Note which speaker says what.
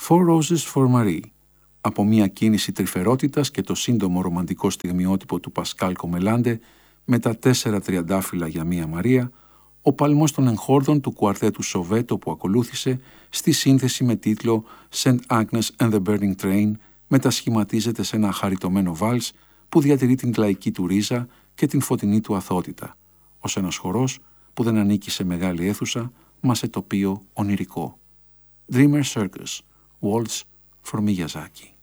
Speaker 1: Four Roses for Marie. Από μια κίνηση τρυφερότητας και το σύντομο ρομαντικό στιγμιότυπο του Πασκάλ Κομελάντε με τα 4 τριαντάφυλλα για μία Μαρία, ο παλμός των εγχόρδων του κουαρτέτου Σοβέτο που ακολούθησε στη σύνθεση με τίτλο St. Agnes and the Burning Train μετασχηματίζεται σε ένα χαριτωμένο βάλς που διατηρεί την κλαϊκή του ρίζα και την φωτεινή του αθότητα, ως ένας χορός που δεν ανήκει σε μεγάλη αίθουσα, μα σε τοπίο ονειρικό. Dreamer Circus, Waltz for Miyazaki.